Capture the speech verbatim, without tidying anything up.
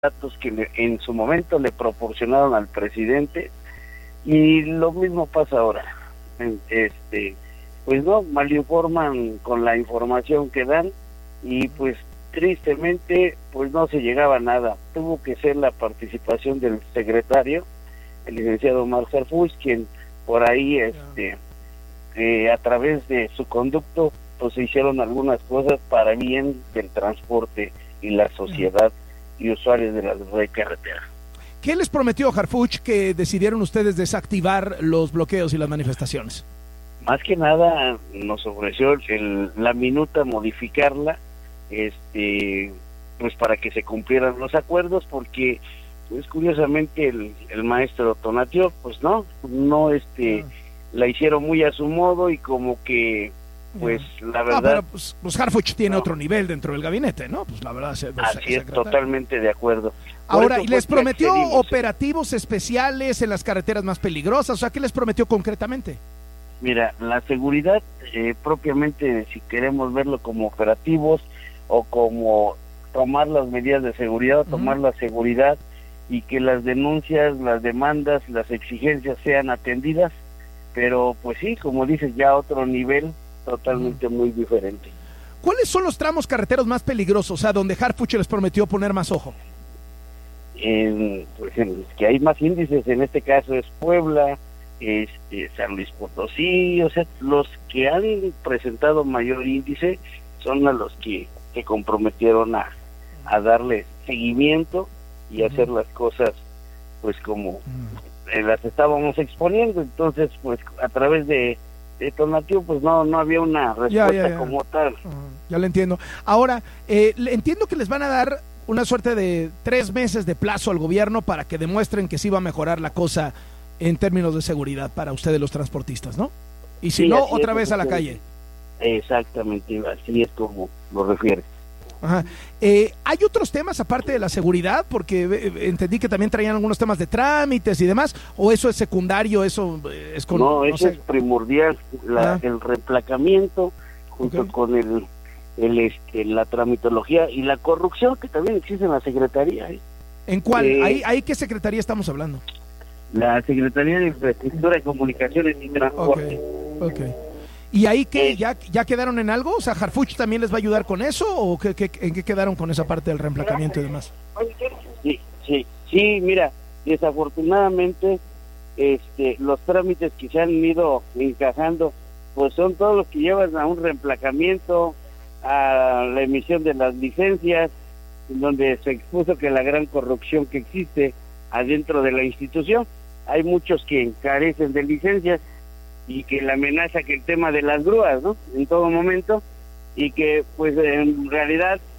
datos que le, en su momento le proporcionaron al presidente, y lo mismo pasa ahora. Este, pues no, malinforman con la información que dan, y pues tristemente pues no se llegaba a nada. Tuvo que ser la participación del secretario, el licenciado Omar Harfuch, quien por ahí este eh, a través de su conducto pues se hicieron algunas cosas para bien del transporte y la sociedad y usuarios de la red carretera. ¿Qué les prometió Harfuch que decidieron ustedes desactivar los bloqueos y las manifestaciones? Más que nada nos ofreció el, la minuta modificarla, este, pues para que se cumplieran los acuerdos, porque pues curiosamente el, el maestro Tonatiuh, pues no, no este, ah. la hicieron muy a su modo, y como que pues la verdad... Ah, pero pues, pues Harfuch tiene no. otro nivel dentro del gabinete, ¿no? Pues la verdad... Se, pues, Así es, totalmente de acuerdo. Ahora, ¿y les prometió operativos especiales en las carreteras más peligrosas? O sea, ¿qué les prometió concretamente? Mira, la seguridad, eh, propiamente, si queremos verlo como operativos o como tomar las medidas de seguridad, o tomar uh-huh. la seguridad, y que las denuncias, las demandas, las exigencias sean atendidas, pero pues sí, como dices, ya a otro nivel totalmente uh-huh. muy diferente. ¿Cuáles son los tramos carreteros más peligrosos, o sea, donde Harfuch les prometió poner más ojo? En, pues en los que hay más índices, en este caso es Puebla, este, San Luis Potosí, o sea, los que han presentado mayor índice son a los que se comprometieron a, a darle seguimiento y uh-huh. hacer las cosas pues como uh-huh. eh, las estábamos exponiendo. Entonces pues a través de, de Tonatiuh pues no no había una respuesta ya, ya, ya. como tal. Uh-huh. Ya lo entiendo. Ahora, eh, entiendo que les van a dar una suerte de tres meses de plazo al gobierno para que demuestren que sí va a mejorar la cosa en términos de seguridad para ustedes los transportistas, ¿no? Y si sí, no, otra vez a la calle. Exactamente, así es como lo refieres. Ajá. Eh, ¿Hay otros temas aparte de la seguridad? Porque eh, entendí que también traían algunos temas de trámites y demás, ¿o eso es secundario? Eso es con, no, eso no sé. es primordial, la, el reemplacamiento junto okay. con el, el este, la tramitología y la corrupción que también existe en la Secretaría. ¿eh? ¿En cuál? Eh, ¿Ahí, ¿Ahí qué secretaría estamos hablando? La Secretaría de Infraestructura y Comunicaciones y Transporte. Ok, ok. ¿Y ahí qué? ¿Ya, ya quedaron en algo? O sea, ¿Harfuch también les va a ayudar con eso? ¿O qué, qué, en qué quedaron con esa parte del reemplacamiento y demás? Sí, sí, sí, mira, desafortunadamente este, los trámites que se han ido encajando, pues son todos los que llevan a un reemplacamiento, a la emisión de las licencias, donde se expuso que la gran corrupción que existe adentro de la institución, hay muchos que carecen de licencias, y que la amenaza que el tema de las grúas, ¿no? En todo momento, y que pues en realidad